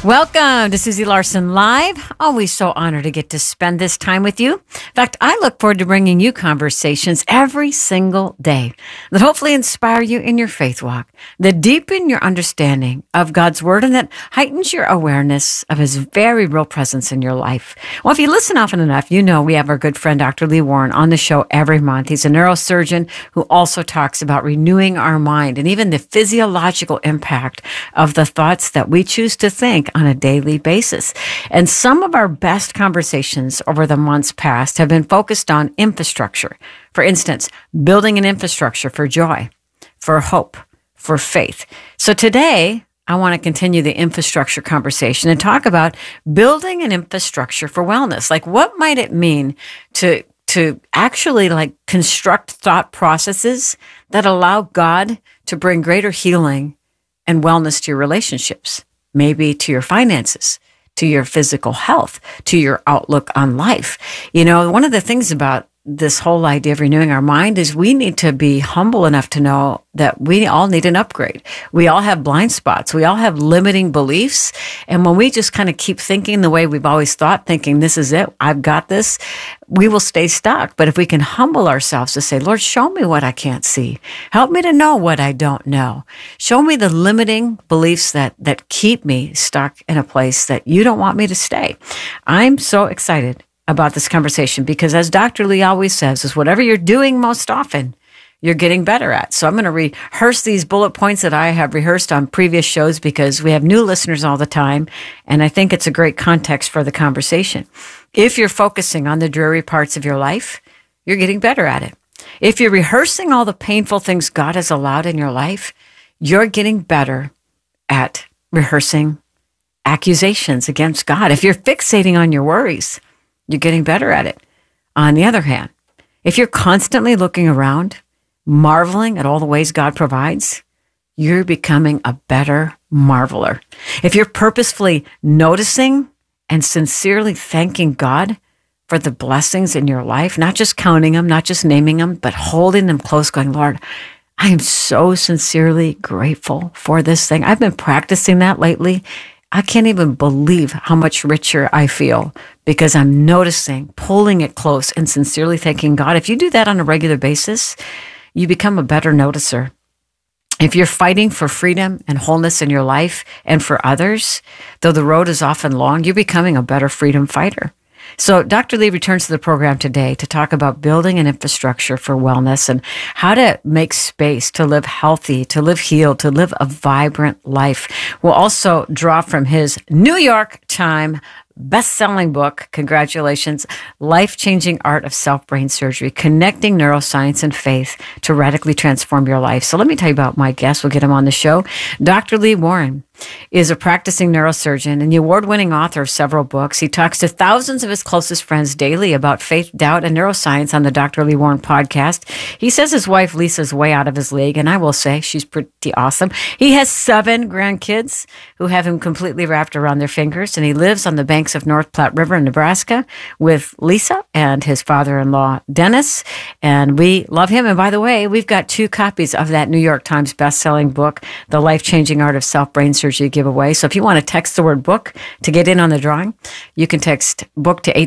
Welcome to Susie Larson Live. Always so honored to get to spend this time with you. In fact, I look forward to bringing you conversations every single day that hopefully inspire you in your faith walk, that deepen your understanding of God's Word, and that heightens your awareness of His very real presence in your life. Well, if you listen often enough, you know we have our good friend Dr. Lee Warren on the show every month. He's a neurosurgeon who also talks about renewing our mind and even the physiological impact of the thoughts that we choose to think on a daily basis. And some of our best conversations over the months past have been focused on infrastructure. For instance, building an infrastructure for joy, for hope, for faith. So today, I want to continue the infrastructure conversation and talk about building an infrastructure for wellness. Like, what might it mean to actually construct thought processes that allow God to bring greater healing and wellness to your relationships, maybe to your finances, to your physical health, to your outlook on life. You know, one of the things about this whole idea of renewing our mind is we need to be humble enough to know that we all need an upgrade. We all have blind spots. We all have limiting beliefs. And when we just kind of keep thinking the way we've always thought, thinking this is it, I've got this, we will stay stuck. But if we can humble ourselves to say, Lord, show me what I can't see. Help me to know what I don't know. Show me the limiting beliefs that keep me stuck in a place that you don't want me to stay. I'm so excited about this conversation because, as Dr. Lee always says, is whatever you're doing most often, you're getting better at. So I'm going to rehearse these bullet points that I have rehearsed on previous shows because we have new listeners all the time, and I think it's a great context for the conversation. If you're focusing on the dreary parts of your life, you're getting better at it. If you're rehearsing all the painful things God has allowed in your life, you're getting better at rehearsing accusations against God. If you're fixating on your worries, you're getting better at it. On the other hand, if you're constantly looking around, marveling at all the ways God provides, you're becoming a better marveler. If you're purposefully noticing and sincerely thanking God for the blessings in your life, not just counting them, not just naming them, but holding them close, going, Lord, I am so sincerely grateful for this thing. I've been practicing that lately. I can't even believe how much richer I feel because I'm noticing, pulling it close, and sincerely thanking God. If you do that on a regular basis, you become a better noticer. If you're fighting for freedom and wholeness in your life and for others, though the road is often long, you're becoming a better freedom fighter. So Dr. Lee returns to the program today to talk about building an infrastructure for wellness and how to make space to live healthy, to live healed, to live a vibrant life. We'll also draw from his New York Times best-selling book, congratulations, Life-Changing Art of Self-Brain Surgery, Connecting Neuroscience and Faith to Radically Transform Your Life. So let me tell you about my guest. We'll get him on the show. Dr. Lee Warren is a practicing neurosurgeon and the award-winning author of several books. He talks to thousands of his closest friends daily about faith, doubt, and neuroscience on the Dr. Lee Warren podcast. He says his wife, Lisa's way out of his league, and I will say she's pretty awesome. He has 7 grandkids who have him completely wrapped around their fingers, and he lives on the banks of North Platte River in Nebraska with Lisa and his father-in-law, Dennis, and we love him. And by the way, we've got 2 copies of that New York Times best-selling book, The Life-Changing Art of Self-Brain Surgery giveaway. So if you want to text the word book to get in on the drawing, you can text book to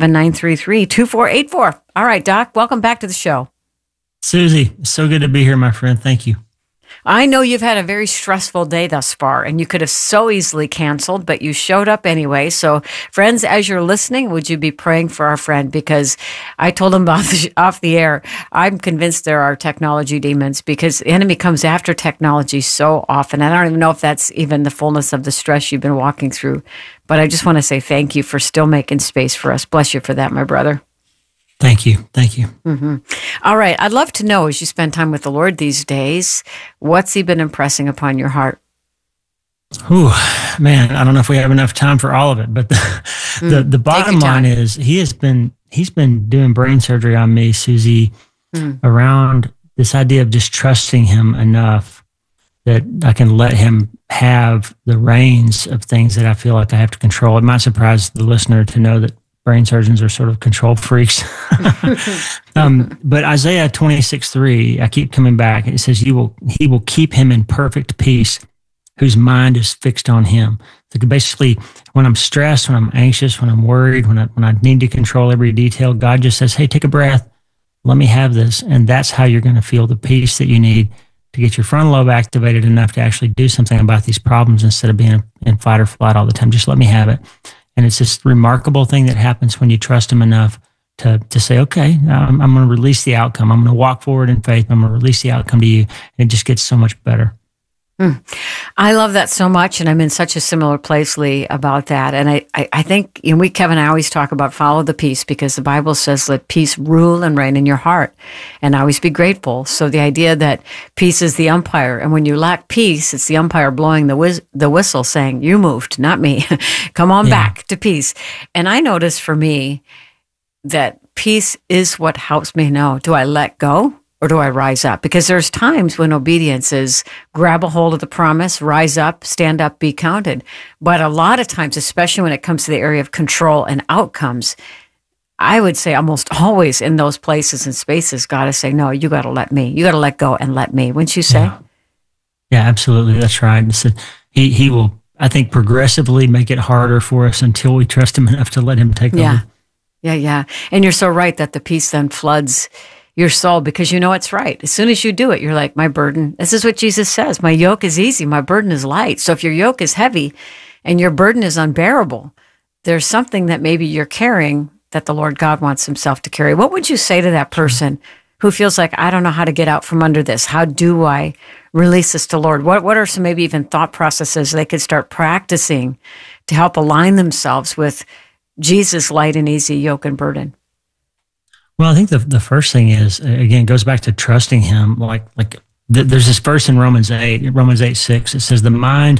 877-933-2484. All right, Doc, welcome back to the show. Susie, so good to be here, my friend. Thank you. I know you've had a very stressful day thus far, and you could have so easily canceled, but you showed up anyway. So, friends, as you're listening, would you be praying for our friend? Because I told him off the air, I'm convinced there are technology demons because the enemy comes after technology so often. I don't even know if that's even the fullness of the stress you've been walking through. But I just want to say thank you for still making space for us. Bless you for that, my brother. Thank you. Thank you. Mm-hmm. All right. I'd love to know, as you spend time with the Lord these days, what's He been impressing upon your heart? Ooh, man, I don't know if we have enough time for all of it, but the bottom line is he's been doing brain surgery on me, Susie, around this idea of just trusting Him enough that I can let Him have the reins of things that I feel like I have to control. It might surprise the listener to know that brain surgeons are sort of control freaks. But Isaiah 26:3, I keep coming back. It says, He will keep him in perfect peace whose mind is fixed on him. So basically, when I'm stressed, when I'm anxious, when I'm worried, when I need to control every detail, God just says, hey, take a breath. Let me have this. And that's how you're going to feel the peace that you need to get your frontal lobe activated enough to actually do something about these problems instead of being in fight or flight all the time. Just let me have it. And it's this remarkable thing that happens when you trust him enough to say, okay, I'm going to release the outcome. I'm going to walk forward in faith. I'm going to release the outcome to you. And it just gets so much better. I love that so much, and I'm in such a similar place, Lee, about that. And I think, Kevin, I always talk about follow the peace, because the Bible says let peace rule and reign in your heart, and always be grateful. So the idea that peace is the umpire, and when you lack peace, it's the umpire blowing the whistle saying, you moved, not me. Come on back to peace. And I notice for me that peace is what helps me know, do I let go? Or do I rise up? Because there's times when obedience is grab a hold of the promise, rise up, stand up, be counted. But a lot of times, especially when it comes to the area of control and outcomes, I would say almost always in those places and spaces, God is saying, no, you got to let me. You got to let go and let me. Wouldn't you say? Yeah, absolutely. That's right. So he will, I think, progressively make it harder for us until we trust him enough to let him take over. Yeah. And you're so right that the peace then floods your soul, because you know it's right. As soon as you do it, you're like, my burden, this is what Jesus says, my yoke is easy, my burden is light. So if your yoke is heavy and your burden is unbearable, there's something that maybe you're carrying that the Lord God wants himself to carry. What would you say to that person who feels like, I don't know how to get out from under this? How do I release this to Lord? What are some maybe even thought processes they could start practicing to help align themselves with Jesus' light and easy yoke and burden? Well, I think the first thing is, again, it goes back to trusting him. There's this verse in Romans 8:6. It says, the mind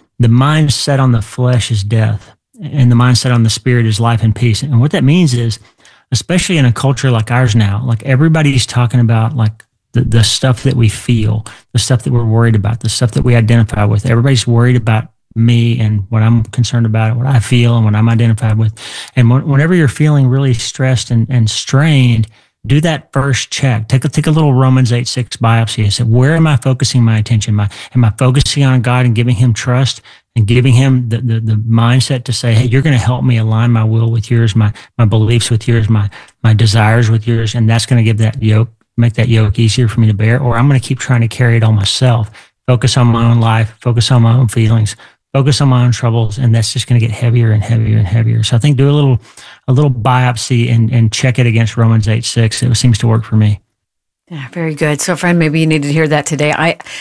set on the flesh is death, and the mind set on the spirit is life and peace. And what that means is, especially in a culture like ours now, like everybody's talking about like the stuff that we feel, the stuff that we're worried about, the stuff that we identify with. Everybody's worried about me and what I'm concerned about, what I feel and what I'm identified with. And whenever you're feeling really stressed and strained, do that first check. Take a little Romans 8:6 biopsy and say, where am I focusing my attention? Am I focusing on God and giving him trust and giving him the mindset to say, hey, you're going to help me align my will with yours, my beliefs with yours, my desires with yours. And that's going to make that yoke easier for me to bear. Or I'm going to keep trying to carry it on myself, focus on my own life, focus on my own feelings, focus on my own troubles, and that's just going to get heavier and heavier and heavier. So I think do a little biopsy and check it against Romans 8:6. It seems to work for me. Yeah, very good. So, friend, maybe you needed to hear that today.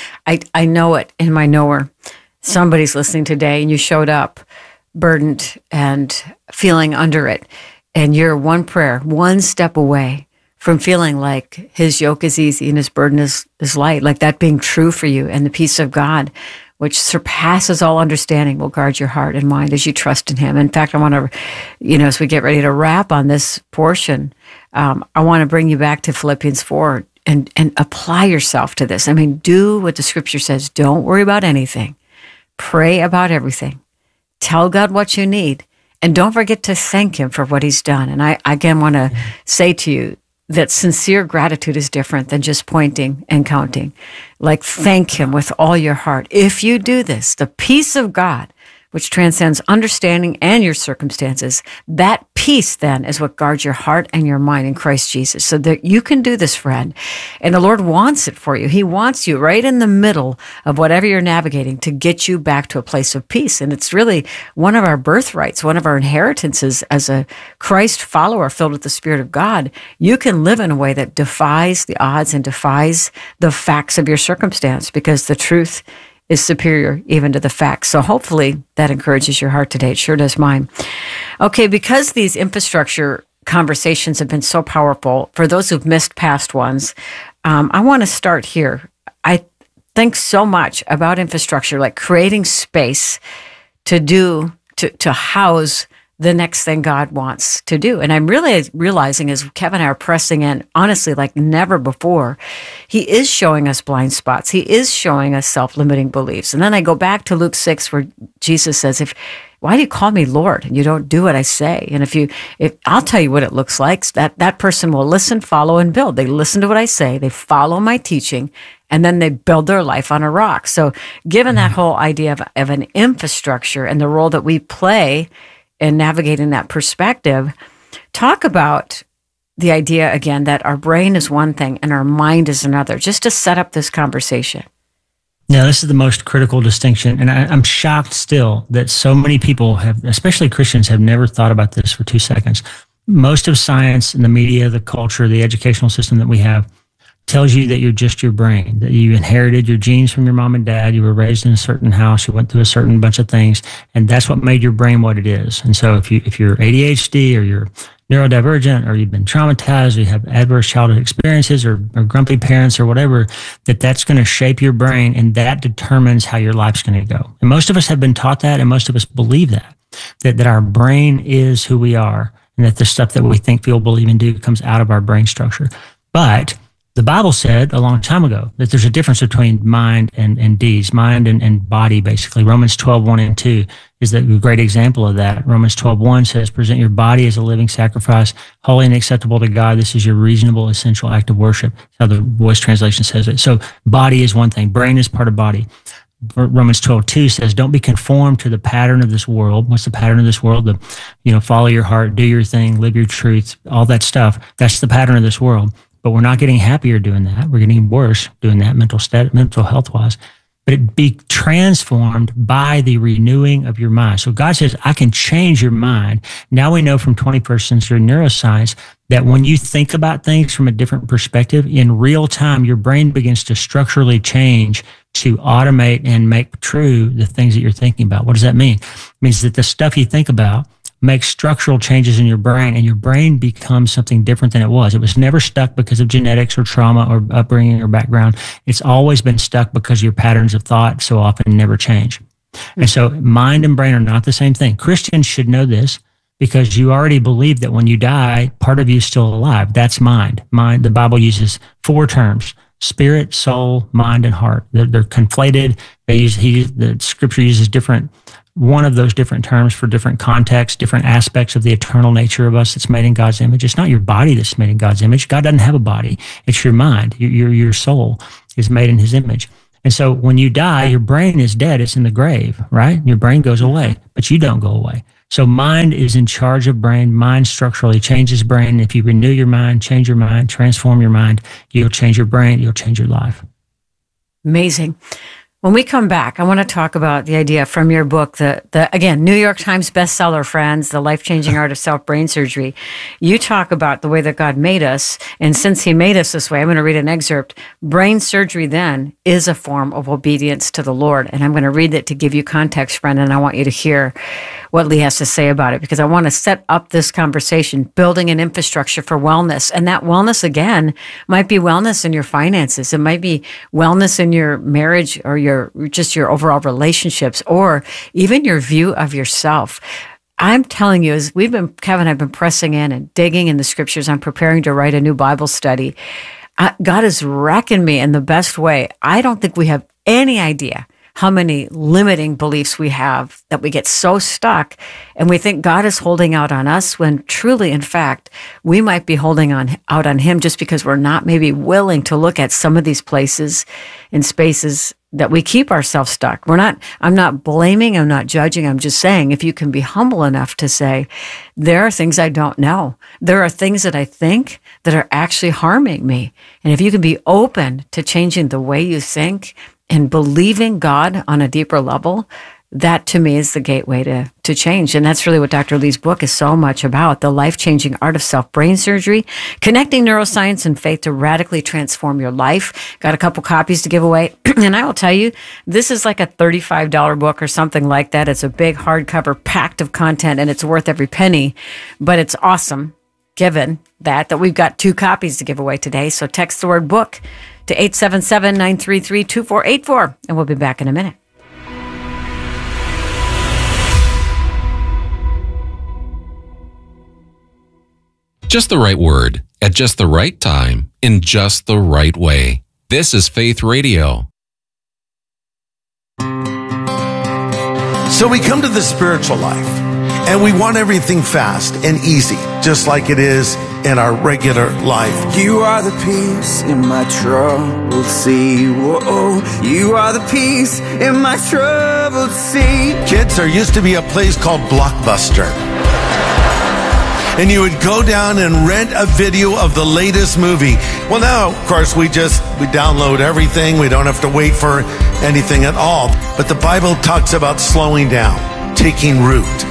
I know it in my knower. Somebody's listening today, and you showed up burdened and feeling under it, and you're one prayer, one step away from feeling like his yoke is easy and his burden is light, like that being true for you, and the peace of God, which surpasses all understanding, will guard your heart and mind as you trust in him. In fact, I want to, as we get ready to wrap on this portion, I want to bring you back to Philippians 4 and apply yourself to this. I mean, do what the scripture says. Don't worry about anything. Pray about everything. Tell God what you need. And don't forget to thank him for what he's done. And I, again, want to say to you, that sincere gratitude is different than just pointing and counting. Like, thank him with all your heart. If you do this, the peace of God, which transcends understanding and your circumstances, that peace then is what guards your heart and your mind in Christ Jesus. So that you can do this, friend. And the Lord wants it for you. He wants you right in the middle of whatever you're navigating to get you back to a place of peace. And it's really one of our birthrights, one of our inheritances as a Christ follower filled with the Spirit of God. You can live in a way that defies the odds and defies the facts of your circumstance, because the truth is superior even to the facts. So hopefully that encourages your heart today. It sure does mine. Okay, because these infrastructure conversations have been so powerful, for those who've missed past ones, I want to start here. I think so much about infrastructure, like creating space to house the next thing God wants to do. And I'm really realizing, as Kevin and I are pressing in, honestly, like never before, he is showing us blind spots. He is showing us self-limiting beliefs. And then I go back to Luke 6, where Jesus says, why do you call me Lord and you don't do what I say? And if I'll tell you what it looks like, that person will listen, follow, and build. They listen to what I say, they follow my teaching, and then they build their life on a rock. So given that whole idea of an infrastructure and the role that we play in navigating that perspective, talk about the idea again that our brain is one thing and our mind is another, just to set up this conversation. Now, this is the most critical distinction, and I'm shocked still that so many people have, especially Christians, have never thought about this for 2 seconds. Most of science and the media, the culture, the educational system that we have tells you that you're just your brain, that you inherited your genes from your mom and dad, you were raised in a certain house, you went through a certain bunch of things, and that's what made your brain what it is. And so if you're ADHD or you're neurodivergent or you've been traumatized or you have adverse childhood experiences or grumpy parents or whatever, that's going to shape your brain, and that determines how your life's going to go. And most of us have been taught that, and most of us believe that our brain is who we are, and that the stuff that we think, feel, believe, and do comes out of our brain structure. But the Bible said a long time ago that there's a difference between mind and deeds, mind and body, basically. Romans 12:1-2 is a great example of that. Romans 12:1 says, present your body as a living sacrifice, holy and acceptable to God. This is your reasonable, essential act of worship. That's how the Voice translation says it. So body is one thing. Brain is part of body. Romans 12:2 says, don't be conformed to the pattern of this world. What's the pattern of this world? Follow your heart, do your thing, live your truth, all that stuff. That's the pattern of this world. But we're not getting happier doing that. We're getting worse doing that mental health wise. But it be transformed by the renewing of your mind. So God says, I can change your mind. Now we know from 21st century neuroscience that when you think about things from a different perspective, in real time, your brain begins to structurally change to automate and make true the things that you're thinking about. What does that mean? It means that the stuff you think about make structural changes in your brain, and your brain becomes something different than it was. It was never stuck because of genetics or trauma or upbringing or background. It's always been stuck because your patterns of thought so often never change. And so mind and brain are not the same thing. Christians should know this because you already believe that when you die, part of you is still alive. That's mind. Mind, the Bible uses 4 terms: spirit, soul, mind, and heart. They're conflated. The scripture uses one of those different terms for different contexts, different aspects of the eternal nature of us that's made in God's image. It's not your body that's made in God's image. God doesn't have a body. It's your mind. Your soul is made in his image. And so when you die, your brain is dead. It's in the grave, right? Your brain goes away, but you don't go away. So mind is in charge of brain. Mind structurally changes brain. If you renew your mind, change your mind, transform your mind, you'll change your brain, you'll change your life. Amazing. When we come back, I want to talk about the idea from your book, the again, New York Times bestseller, friends, The Life-Changing Art of Self-Brain Surgery. You talk about the way that God made us, and since he made us this way, I'm going to read an excerpt. Brain surgery then is a form of obedience to the Lord. And I'm going to read it to give you context, friend, and I want you to hear what Lee has to say about it, because I want to set up this conversation, building an infrastructure for wellness. And that wellness, again, might be wellness in your finances. It might be wellness in your marriage or your overall relationships, or even your view of yourself. I'm telling you, as Kevin, I've been pressing in and digging in the scriptures. I'm preparing to write a new Bible study. God is wrecking me in the best way. I don't think we have any idea how many limiting beliefs we have that we get so stuck and we think God is holding out on us when truly, in fact, we might be holding out on him just because we're not maybe willing to look at some of these places and spaces that we keep ourselves stuck. I'm not blaming, I'm not judging, I'm just saying if you can be humble enough to say, there are things I don't know. There are things that I think that are actually harming me. And if you can be open to changing the way you think and believing God on a deeper level, that to me is the gateway to change. And that's really what Dr. Lee's book is so much about, The Life-Changing Art of Self-Brain Surgery, connecting neuroscience and faith to radically transform your life. Got a couple copies to give away. And I will tell you, this is like a $35 book or something like that. It's a big hardcover packed of content and it's worth every penny, but it's awesome given that we've got 2 copies to give away today. So text the word book to 877-933-2484 and we'll be back in a minute. Just the right word, at just the right time, in just the right way. This is Faith Radio. So we come to the spiritual life, and we want everything fast and easy, just like it is in our regular life. You are the peace in my troubled sea. Whoa, you are the peace in my troubled sea. Kids, there used to be a place called Blockbuster. And you would go down and rent a video of the latest movie. Well, now, of course, we download everything. We don't have to wait for anything at all. But the Bible talks about slowing down, taking root.